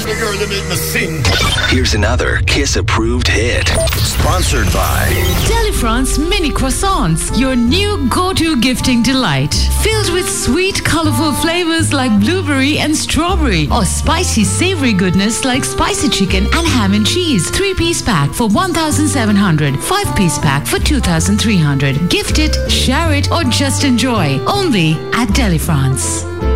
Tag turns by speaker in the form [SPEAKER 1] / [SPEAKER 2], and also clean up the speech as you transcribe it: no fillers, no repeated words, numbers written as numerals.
[SPEAKER 1] girl, you make me sing.
[SPEAKER 2] Here's another Kiss-approved hit. Sponsored by
[SPEAKER 3] Delifrance Mini Croissants, your new go-to gifting delight. Filled with sweet, colorful flavors like blueberry and strawberry, or spicy, savory goodness like spicy chicken and ham and cheese. 3-piece pack for 1,700, 5-piece pack for 2,300. Gift it, share it, or just enjoy. Only at Delifrance.